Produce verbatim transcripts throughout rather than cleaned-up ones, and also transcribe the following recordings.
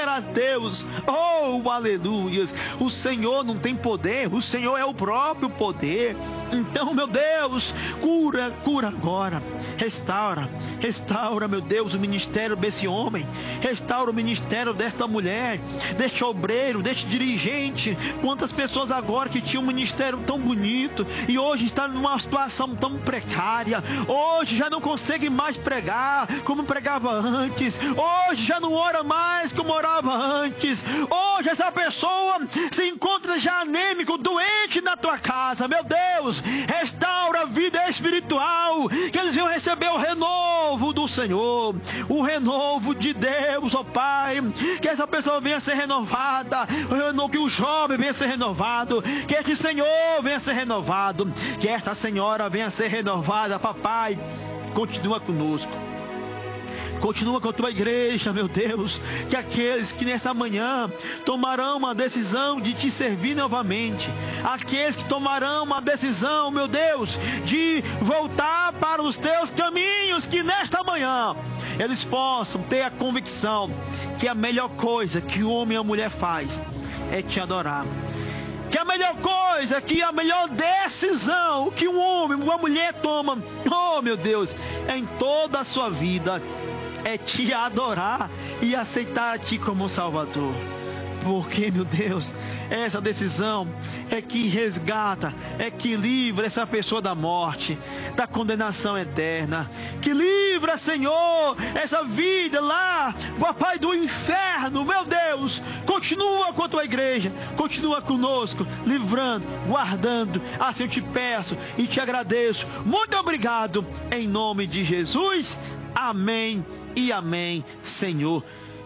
glória a Deus. Oh, aleluias. O Senhor não tem poder, o Senhor é o próprio poder. Então, meu Deus, cura, cura agora. Restaura, restaura, meu Deus, o ministério desse homem. Restaura o ministério desta mulher, deste obreiro, deste dirigente. Quantas pessoas agora que tinham um ministério tão bonito e hoje está numa situação tão precária. Hoje já não consegue mais pregar como pregava antes. Hoje já não ora mais como orava antes. Hoje essa pessoa se encontra já anêmico, doente na tua casa. Meu Deus, restaura a vida espiritual, que eles venham receber o renovo do Senhor, o renovo de Deus, ó Pai. Que essa pessoa venha ser renovada, que o jovem venha ser renovado, que este Senhor venha ser renovado, que esta senhora venha ser renovada. Papai, continua conosco. Continua com a tua igreja, meu Deus. Que aqueles que nessa manhã tomarão uma decisão de te servir novamente, aqueles que tomarão uma decisão, meu Deus, de voltar para os teus caminhos, que nesta manhã eles possam ter a convicção que a melhor coisa que o homem e a mulher faz é te adorar. Que a melhor coisa, que a melhor decisão que um homem, uma mulher toma, oh meu Deus, é em toda a sua vida, é te adorar e aceitar a ti como Salvador. Porque, meu Deus, essa decisão é que resgata, é que livra essa pessoa da morte, da condenação eterna. Que livra, Senhor, essa vida lá, papai, do inferno. Meu Deus, continua com a tua igreja, continua conosco, livrando, guardando. Assim eu te peço e te agradeço. Muito obrigado, em nome de Jesus. Amém e amém, Senhor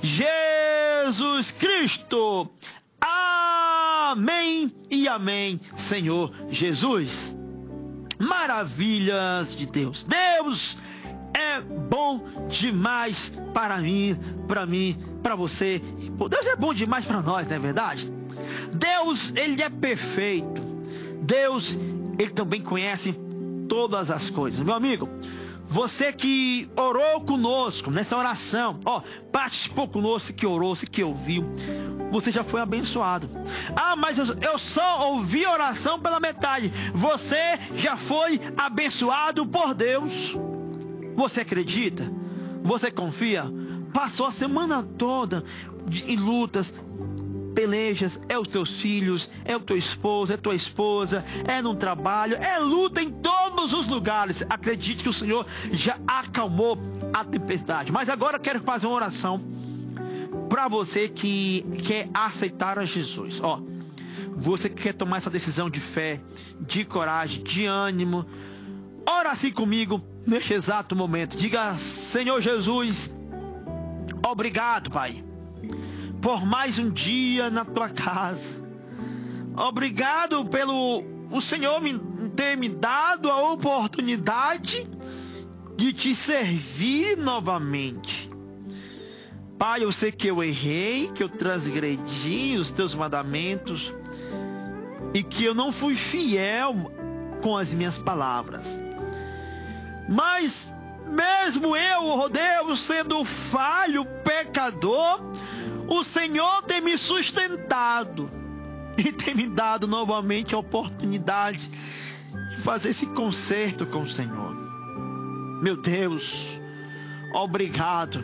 Jesus Cristo. Amém e amém, Senhor Jesus. Maravilhas de Deus. Deus é bom demais para mim, para mim, para você. Deus é bom demais para nós, não é verdade? Deus, Ele é perfeito. Deus, Ele também conhece todas as coisas. Meu amigo, você que orou conosco nessa oração, ó, participou conosco, que orou, que ouviu, você já foi abençoado. Ah, mas eu, eu só ouvi a oração pela metade. Você já foi abençoado por Deus. Você acredita? Você confia? Passou a semana toda em lutas, pelejas, é os teus filhos, é o teu esposo, é tua esposa, é no trabalho, é luta em todos os lugares. Acredite que o Senhor já acalmou a tempestade. Mas agora eu quero fazer uma oração para você que quer aceitar a Jesus. Ó, você que quer tomar essa decisão de fé, de coragem, de ânimo, ora assim comigo neste exato momento. Diga: Senhor Jesus, obrigado, Pai, por mais um dia na tua casa. Obrigado pelo o Senhor me, ter me dado a oportunidade de te servir novamente. Pai, eu sei que eu errei, que eu transgredi os teus mandamentos e que eu não fui fiel com as minhas palavras. Mas mesmo eu, oh Deus, sendo falho, pecador, o Senhor tem me sustentado e tem me dado novamente a oportunidade de fazer esse concerto com o Senhor. Meu Deus, obrigado.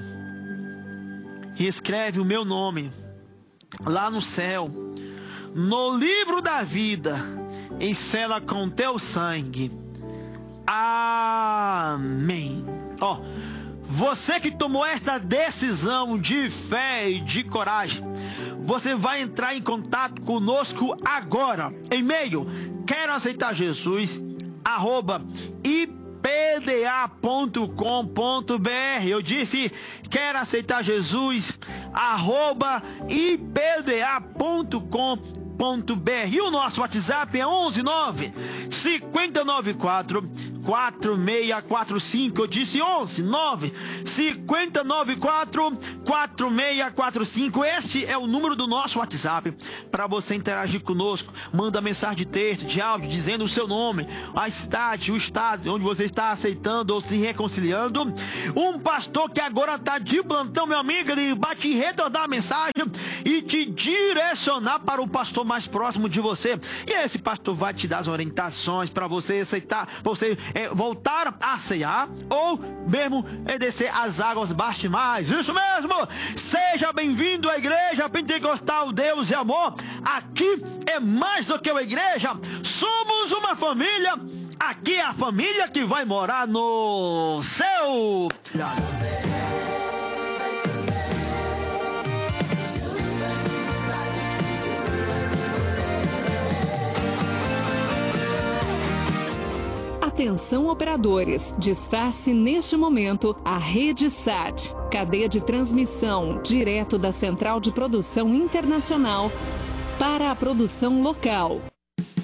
E escreve o meu nome lá no céu, no livro da vida, e sela com teu sangue. Amém. Ó, você que tomou esta decisão de fé e de coragem, você vai entrar em contato conosco agora, e-mail quero aceitar Jesus arroba i p d a ponto com ponto b r. Eu disse quero aceitar Jesus arroba i p d a ponto com ponto b r. E o nosso WhatsApp é onze nove cinco nove quatro quatro seis quatro cinco. Eu disse onze nove cinco nove quatro quatro seis quatro cinco. Este é o número do nosso WhatsApp para você interagir conosco. Manda mensagem de texto, de áudio, dizendo o seu nome, a cidade, o estado onde você está aceitando ou se reconciliando. Um pastor que agora está de plantão, meu amigo, ele vai te retornar a mensagem e te direcionar para o pastor mais próximo de você. E esse pastor vai te dar as orientações para você aceitar, você é, voltar a ceiar ou mesmo é, descer as águas batismais. Isso mesmo! Seja bem-vindo à Igreja Pentecostal Deus e Amor. Aqui é mais do que uma igreja, somos uma família. Aqui é a família que vai morar no céu. Atenção, operadores, desface neste momento a Rede Sat, cadeia de transmissão direto da Central de Produção Internacional para a produção local.